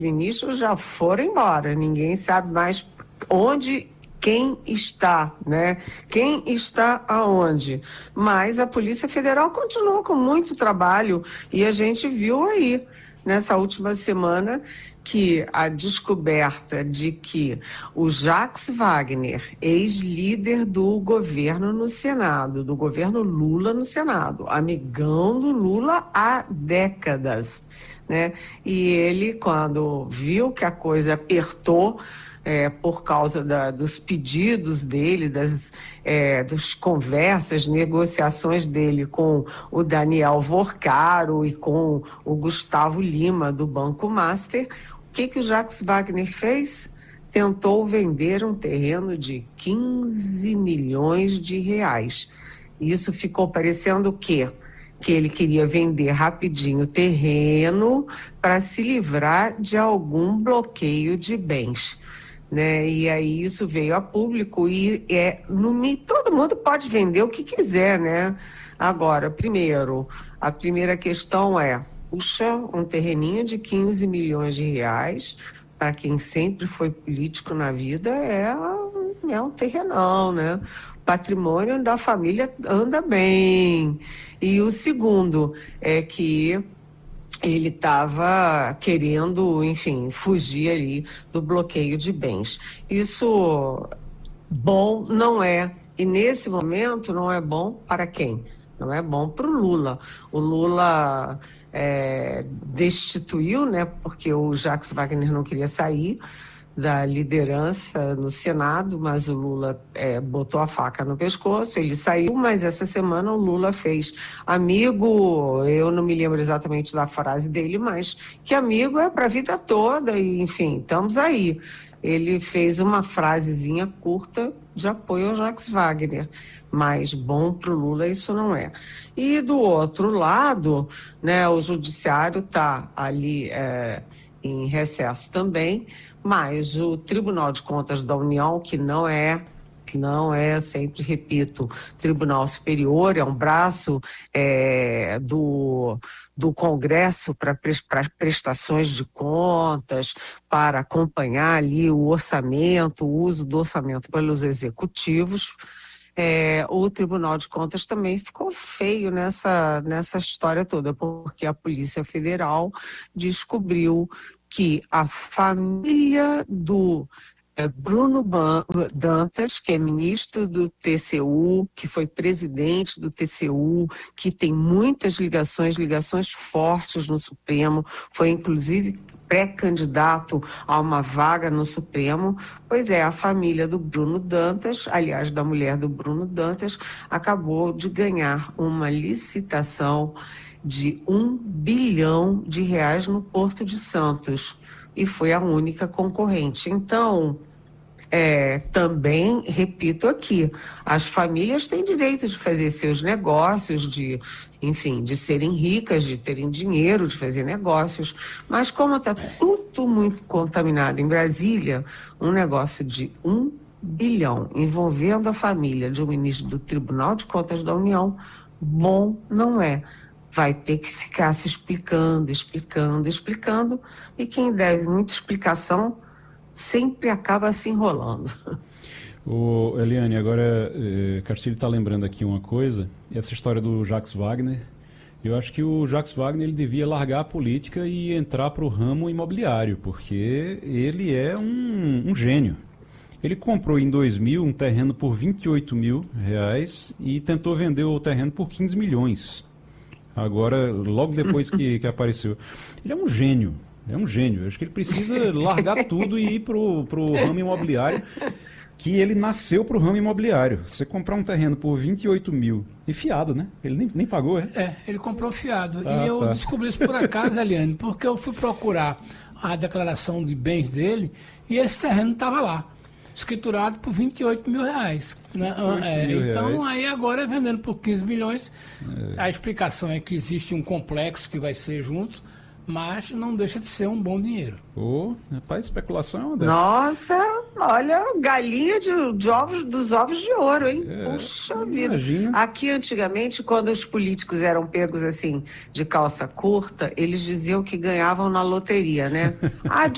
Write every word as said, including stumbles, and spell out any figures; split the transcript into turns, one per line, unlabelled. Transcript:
ministros já foram embora, ninguém sabe mais onde, quem está, né? Quem está aonde. Mas a Polícia Federal continuou com muito trabalho e a gente viu aí, nessa última semana, que a descoberta de que o Jacques Wagner, ex-líder do governo no Senado, do governo Lula no Senado, amigão do Lula há décadas, né? E ele, quando viu que a coisa apertou, É, por causa da, dos pedidos dele, das, é, das conversas, negociações dele com o Daniel Vorcaro e com o Gustavo Lima, do Banco Master, o que, que o Jacques Wagner fez? Tentou vender um terreno de quinze milhões de reais. Isso ficou parecendo o quê? Que ele queria vender rapidinho o terreno para se livrar de algum bloqueio de bens. Né? E aí isso veio a público e é, no, todo mundo pode vender o que quiser, né? Agora, primeiro, a primeira questão é, puxa, um terreninho de quinze milhões de reais, para quem sempre foi político na vida, é, é um terrenão, né? O patrimônio da família anda bem. E o segundo é que ele estava querendo, enfim, fugir ali do bloqueio de bens. Isso bom não é. E nesse momento não é bom para quem? Não é bom para o Lula. O Lula é, destituiu, né, porque o Jacques Wagner não queria sair da liderança no Senado, mas o Lula é, botou a faca no pescoço, ele saiu, mas essa semana o Lula fez amigo, eu não me lembro exatamente da frase dele, mas que amigo é para a vida toda, e enfim, estamos aí. Ele fez uma frasezinha curta de apoio ao Jacques Wagner, mas bom para o Lula isso não é. E do outro lado, né, o judiciário está ali é, em recesso também, mas o Tribunal de Contas da União, que não é, não é, sempre repito, Tribunal Superior, é um braço é, do, do Congresso para prestações de contas, para acompanhar ali o orçamento, o uso do orçamento pelos executivos. É, o Tribunal de Contas também ficou feio nessa, nessa história toda, porque a Polícia Federal descobriu que a família do é, Bruno Dantas, que é ministro do T C U, que foi presidente do T C U, que tem muitas ligações, ligações fortes no Supremo, foi inclusive pré-candidato a uma vaga no Supremo. Pois é, a família do Bruno Dantas, aliás, da mulher do Bruno Dantas, acabou de ganhar uma licitação de um bilhão de reais no Porto de Santos e foi a única concorrente. Então, é, também, repito aqui, as famílias têm direito de fazer seus negócios, de, enfim, de serem ricas, de terem dinheiro, de fazer negócios, mas como está tudo muito contaminado em Brasília, um negócio de um bilhão envolvendo a família de um ministro do Tribunal de Contas da União, bom não é. Vai ter que ficar se explicando, explicando, explicando, e quem deve muita explicação sempre acaba se enrolando.
Ô, Eliane, agora, eh, Castilho está lembrando aqui uma coisa, essa história do Jacques Wagner. Eu acho que o Jacques Wagner ele devia largar a política e entrar para o ramo imobiliário, porque ele é um, um gênio. Ele comprou em dois mil um terreno por vinte e oito mil reais e tentou vender o terreno por quinze milhões. Agora, logo depois que, que apareceu. Ele é um gênio, é um gênio. Eu acho que ele precisa largar tudo e ir pro, pro ramo imobiliário, que ele nasceu pro ramo imobiliário. Você comprar um terreno por vinte e oito mil, e fiado, né? Ele nem, nem pagou, é?
É, ele comprou fiado.
Ah,
e eu
tá.
descobri isso por acaso, Eliane, porque eu fui procurar a declaração de bens dele e esse terreno estava lá, escriturado por vinte e oito mil reais. Né? É,
mil
então,
reais.
aí agora vendendo por quinze milhões. É. A explicação é que existe um complexo que vai ser junto, mas não deixa de ser um bom dinheiro.
Ô, rapaz, especulação é uma dessas.
Nossa, olha, galinha de, de ovos, dos ovos de ouro, hein?
É,
Puxa vida.
imagina.
Aqui, antigamente, quando os políticos eram pegos assim, de calça curta, eles diziam que ganhavam na loteria, né? Ah,